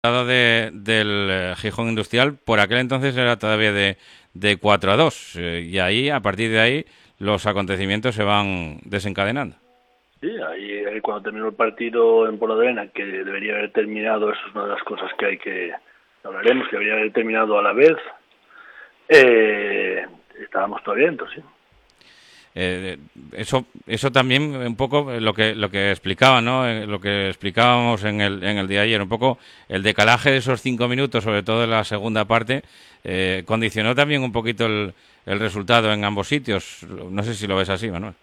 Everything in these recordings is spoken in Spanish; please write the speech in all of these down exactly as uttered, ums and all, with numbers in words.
lado de, del eh, Gijón Industrial, por aquel entonces era todavía de, de cuatro a dos, eh, y ahí, a partir de ahí, los acontecimientos se van desencadenando. Sí, ahí, ahí cuando terminó el partido en Poladrena, que debería haber terminado, eso es una de las cosas que hay que hablaremos, que debería haber terminado a la vez, eh, estábamos todavía dentro, sí. Eh, eso eso también un poco lo que lo que explicaba, ¿no? Eh, lo que explicábamos en el en el día de ayer, un poco el decalaje de esos cinco minutos, sobre todo en la segunda parte, eh, condicionó también un poquito el, el resultado en ambos sitios. No sé si lo ves así, Manuel.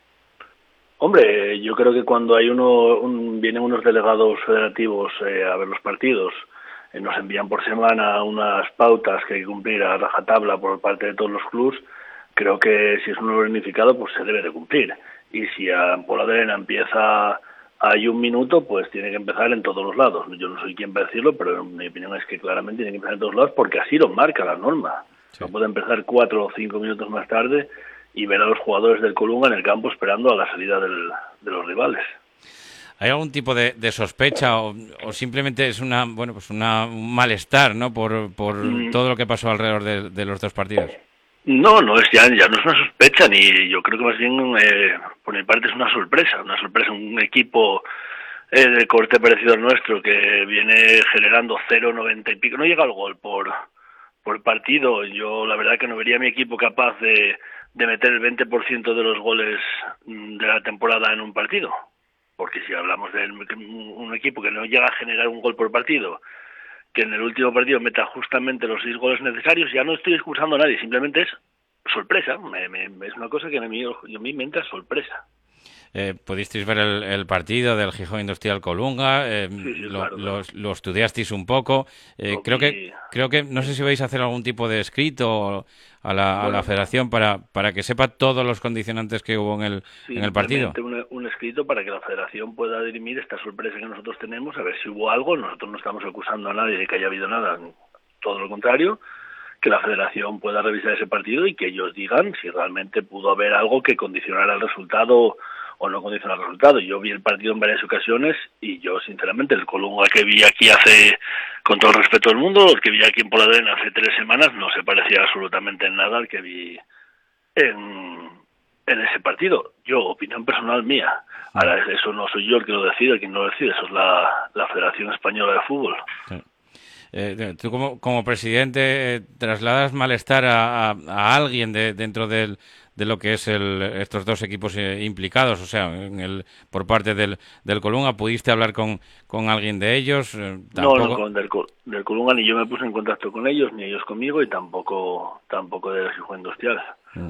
Hombre, yo creo que cuando hay uno, un, vienen unos delegados federativos eh, a ver los partidos, eh, nos envían por semana unas pautas que hay que cumplir a rajatabla por parte de todos los clubes. Creo que si es un número unificado, pues se debe de cumplir. Y si a Poladrena empieza hay un minuto, pues tiene que empezar en todos los lados. Yo no soy quien para decirlo, pero mi opinión es que claramente tiene que empezar en todos lados porque así lo marca la norma. Sí. No puede empezar cuatro o cinco minutos más tarde y ver a los jugadores del Colunga en el campo esperando a la salida del, de los rivales. ¿Hay algún tipo de, de sospecha o, o simplemente es una bueno pues una, un malestar, ¿no? por, por Mm. todo lo que pasó alrededor de, de los dos partidos? No, no es ya, ya no es una sospecha, ni yo creo que más bien eh, por mi parte es una sorpresa, una sorpresa, un equipo eh, de corte parecido al nuestro que viene generando cero noventa y pico, no llega al gol por por partido. Yo la verdad que no vería a mi equipo capaz de, de meter el veinte por ciento de los goles de la temporada en un partido, porque si hablamos de un equipo que no llega a generar un gol por partido, que en el último partido meta justamente los seis goles necesarios, ya no estoy excusando a nadie, simplemente es sorpresa, me, me, es una cosa que a mí, a mí me entra sorpresa. Eh, ¿Pudisteis ver el, el partido del Gijón Industrial Colunga? Eh, Sí, sí, lo, claro, lo, claro. lo estudiasteis un poco. Eh, Lo creo que vi, creo que no sé si vais a hacer algún tipo de escrito a la, a la bueno, Federación para, para que sepa todos los condicionantes que hubo en el, en el partido. simplemente un, un escrito para que la Federación pueda dirimir esta sorpresa que nosotros tenemos, a ver si hubo algo. Nosotros no estamos acusando a nadie de que haya habido nada, todo lo contrario, que la Federación pueda revisar ese partido y que ellos digan si realmente pudo haber algo que condicionara el resultado o no condiciona el resultado. Yo vi el partido en varias ocasiones y yo, sinceramente, el Colunga que vi aquí hace, con todo el respeto del mundo, el que vi aquí en Poladrena hace tres semanas, no se parecía absolutamente en nada al que vi en, en ese partido. Yo, opinión personal mía. Ahora, eso no soy yo el que lo decide, el que no lo decide, eso es la, la Federación Española de Fútbol. Sí. Eh, tú como, como presidente eh, trasladas malestar a, a, a alguien de, dentro del, de lo que es el, estos dos equipos eh, implicados, o sea, en el, por parte del, del Colunga, ¿pudiste hablar con, con alguien de ellos? Eh, No, no, tampoco. con del, del Colunga ni yo me puse en contacto con ellos, ni ellos conmigo, y tampoco tampoco del Gijón Industrial. Mm.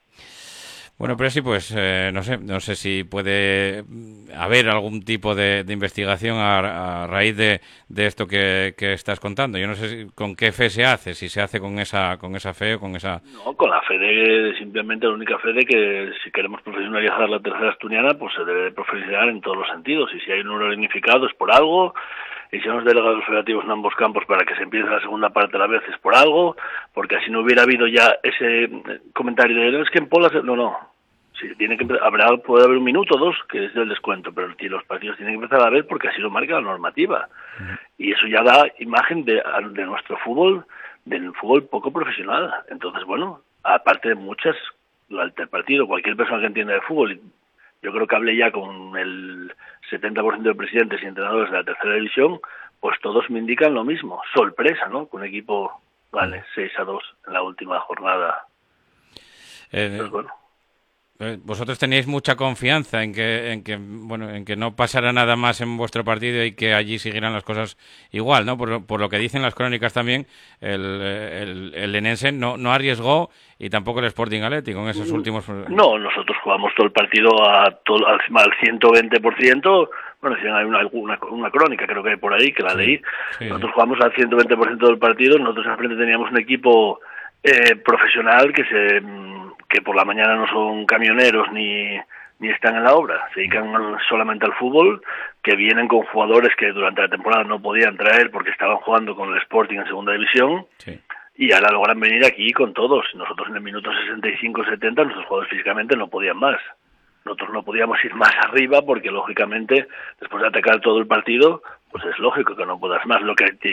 Bueno, pero sí, pues eh, no sé, no sé si puede haber algún tipo de, de investigación a, a raíz de, de esto que, que estás contando. Yo no sé si, con qué fe se hace, si se hace con esa con esa fe o con esa. No, con la fe de, simplemente la única fe de que si queremos profesionalizar la tercera asturiana, pues se debe profesionalizar en todos los sentidos. Y si hay un número unificado es por algo, y si hemos delegados federativos en ambos campos para que se empiece la segunda parte a la vez es por algo, porque así no hubiera habido ya ese comentario de no, es que en Pola se... no, no. Sí, tiene que habrá puede haber un minuto o dos que es del descuento, pero los partidos tienen que empezar a ver porque así lo marca la normativa. Uh-huh. Y eso ya da imagen de, de nuestro fútbol, del fútbol poco profesional. Entonces, bueno, aparte de muchas, durante el partido, cualquier persona que entienda de fútbol, yo creo que hablé ya con el setenta por ciento de presidentes y entrenadores de la tercera división, pues todos me indican lo mismo. Sorpresa, ¿no? Que un equipo gane seis a dos en la última jornada. Eh, Entonces, bueno. Vosotros teníais mucha confianza en que, en que, bueno, en que no pasara nada más en vuestro partido y que allí siguieran las cosas igual, ¿no? Por, por lo que dicen las crónicas también, el, el, el Lenense no, no arriesgó y tampoco el Sporting Atlético en esos últimos. No, nosotros jugamos todo el partido a todo, al, al ciento veinte por ciento. Bueno, si hay una, una, una crónica, creo que hay por ahí, que la sí, leí. Sí, nosotros sí. jugamos al ciento veinte por ciento del partido. Nosotros enfrente teníamos un equipo eh, profesional que se que por la mañana no son camioneros ni, ni están en la obra, se dedican solamente al fútbol, que vienen con jugadores que durante la temporada no podían traer porque estaban jugando con el Sporting en segunda división, sí. Y ahora logran venir aquí con todos. Nosotros en el minuto sesenta y cinco setenta nuestros jugadores físicamente no podían más. Nosotros no podíamos ir más arriba porque lógicamente después de atacar todo el partido pues es lógico que no puedas más. Lo que